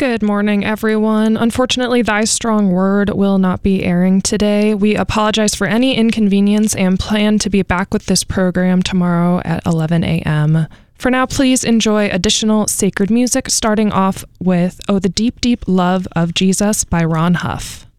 Good morning, everyone. Unfortunately, Thy Strong Word will not be airing today. We apologize for any inconvenience and plan to be back with this program tomorrow at 11 a.m. For now, please enjoy additional sacred music, starting off with Oh, the Deep, Deep Love of Jesus by Ron Huff.